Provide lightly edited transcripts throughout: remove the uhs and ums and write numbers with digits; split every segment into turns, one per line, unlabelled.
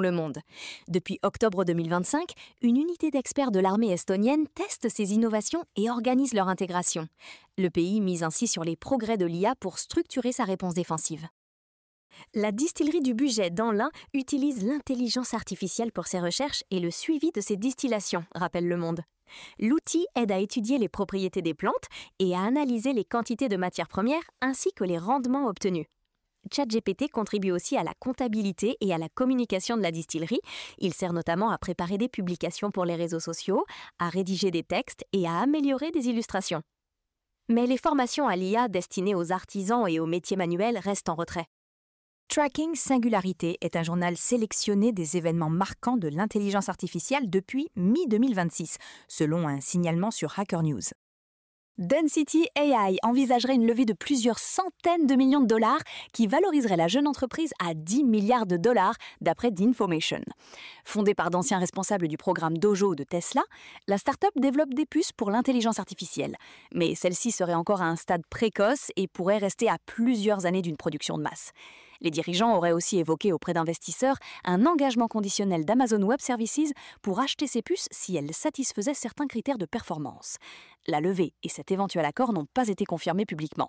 Le Monde. Depuis octobre 2025, une unité d'experts de l'armée estonienne teste ces innovations et organise leur intégration. Le pays mise ainsi sur les progrès de l'IA pour structurer sa réponse défensive. La distillerie du Bugey dans l'Ain utilise l'intelligence artificielle pour ses recherches et le suivi de ses distillations, rappelle Le Monde. L'outil aide à étudier les propriétés des plantes et à analyser les quantités de matières premières ainsi que les rendements obtenus. ChatGPT contribue aussi à la comptabilité et à la communication de la distillerie. Il sert notamment à préparer des publications pour les réseaux sociaux, à rédiger des textes et à améliorer des illustrations. Mais les formations à l'IA destinées aux artisans et aux métiers manuels restent en retrait. Tracking Singularité est un journal sélectionné des événements marquants de l'intelligence artificielle depuis mi-2026, selon un signalement sur Hacker News. Density AI envisagerait une levée de plusieurs centaines de millions de dollars qui valoriserait la jeune entreprise à 10 milliards de dollars d'après The-Information. Fondée par d'anciens responsables du programme Dojo de Tesla, la start-up développe des puces pour l'intelligence artificielle. Mais celle-ci serait encore à un stade précoce et pourrait rester à plusieurs années d'une production de masse. Les dirigeants auraient aussi évoqué auprès d'investisseurs un engagement conditionnel d'Amazon Web Services pour acheter ces puces si elles satisfaisaient certains critères de performance. La levée et cet éventuel accord n'ont pas été confirmés publiquement.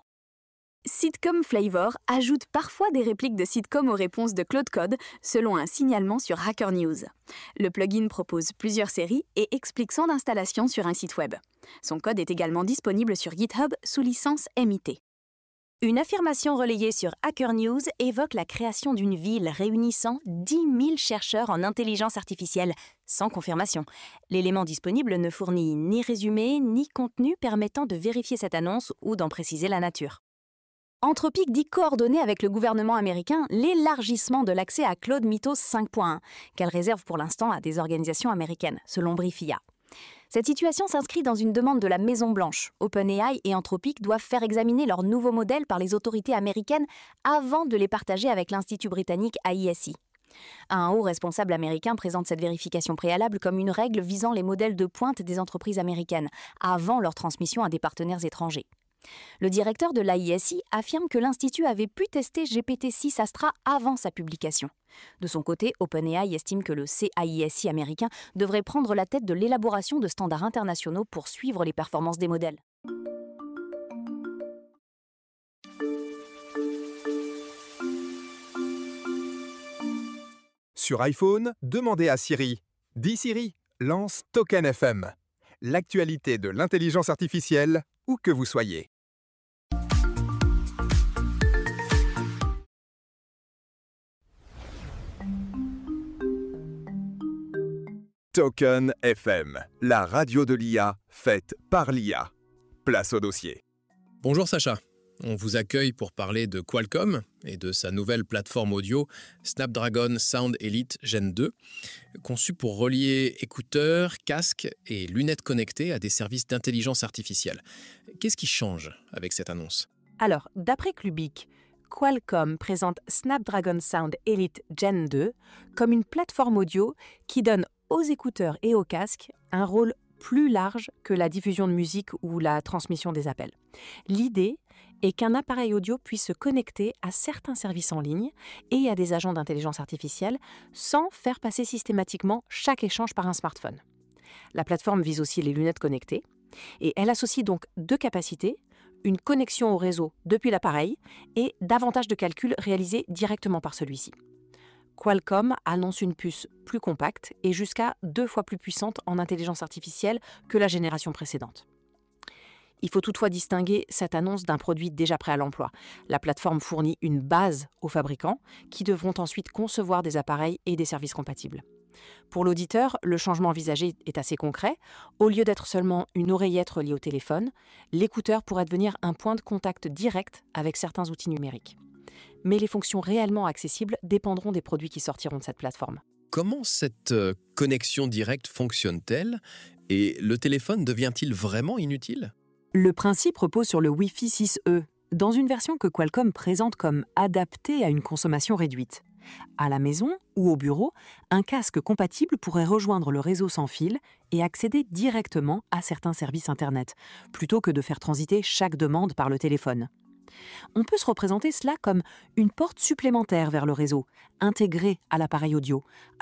Sitcom Flavor ajoute parfois des répliques de sitcom aux réponses de Claude Code, selon un signalement sur Hacker News. Le plugin propose plusieurs séries et explique son installation sur un site web. Son code est également disponible sur GitHub sous licence MIT. Une affirmation relayée sur Hacker News évoque la création d'une ville réunissant 10 000 chercheurs en intelligence artificielle, sans confirmation. L'élément disponible ne fournit ni résumé ni contenu permettant de vérifier cette annonce ou d'en préciser la nature. Anthropic dit coordonner avec le gouvernement américain l'élargissement de l'accès à Claude Mythos 5.1, qu'elle réserve pour l'instant à des organisations américaines, selon Briefia. Cette situation s'inscrit dans une demande de la Maison-Blanche. OpenAI et Anthropic doivent faire examiner leurs nouveaux modèles par les autorités américaines avant de les partager avec l'Institut britannique AISI. Un haut responsable américain présente cette vérification préalable comme une règle visant les modèles de pointe des entreprises américaines, avant leur transmission à des partenaires étrangers. Le directeur de l'AISI affirme que l'Institut avait pu tester GPT-6 Astra avant sa publication. De son côté, OpenAI estime que le CAISI américain devrait prendre la tête de l'élaboration de standards internationaux pour suivre les performances des modèles.
Sur iPhone, demandez à Siri. Dis Siri, lance Token FM. L'actualité de l'intelligence artificielle, où que vous soyez. Token FM, la radio de l'IA faite par l'IA. Place au dossier.
Bonjour Sacha, on vous accueille pour parler de Qualcomm et de sa nouvelle plateforme audio Snapdragon Sound Elite Gen 2, conçue pour relier écouteurs, casques et lunettes connectées à des services d'intelligence artificielle. Qu'est-ce qui change avec cette annonce ?
Alors, d'après Clubic, Qualcomm présente Snapdragon Sound Elite Gen 2 comme une plateforme audio qui donne aux écouteurs et aux casques un rôle plus large que la diffusion de musique ou la transmission des appels. L'idée est qu'un appareil audio puisse se connecter à certains services en ligne et à des agents d'intelligence artificielle sans faire passer systématiquement chaque échange par un smartphone. La plateforme vise aussi les lunettes connectées et elle associe donc deux capacités, une connexion au réseau depuis l'appareil et davantage de calculs réalisés directement par celui-ci. Qualcomm annonce une puce plus compacte et jusqu'à 2 fois plus puissante en intelligence artificielle que la génération précédente. Il faut toutefois distinguer cette annonce d'un produit déjà prêt à l'emploi. La plateforme fournit une base aux fabricants qui devront ensuite concevoir des appareils et des services compatibles. Pour l'auditeur, le changement envisagé est assez concret. Au lieu d'être seulement une oreillette reliée au téléphone, l'écouteur pourrait devenir un point de contact direct avec certains outils numériques. Mais les fonctions réellement accessibles dépendront des produits qui sortiront de cette plateforme.
Comment cette connexion directe fonctionne-t-elle et le téléphone devient-il vraiment inutile ?
Le principe repose sur le Wi-Fi 6E, dans une version que Qualcomm présente comme adaptée à une consommation réduite. À la maison ou au bureau, un casque compatible pourrait rejoindre le réseau sans fil et accéder directement à certains services Internet, plutôt que de faire transiter chaque demande par le téléphone. On peut se représenter cela comme une porte supplémentaire vers le réseau, intégrée à l'appareil audio,